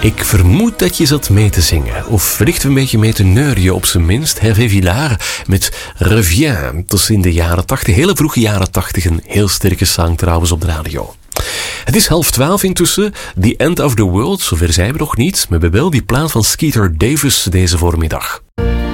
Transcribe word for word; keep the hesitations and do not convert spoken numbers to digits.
Ik vermoed dat je zat mee te zingen, of wellicht een beetje mee te neurien op zijn minst. Hervé Villard met Reviens. Dat is in de jaren tachtig, hele vroege jaren tachtig, een heel sterke zang trouwens op de radio. Het is half twaalf intussen, The End of the World, zover zijn we nog niet, maar we hebben wel die plaat van Skeeter Davis deze voormiddag.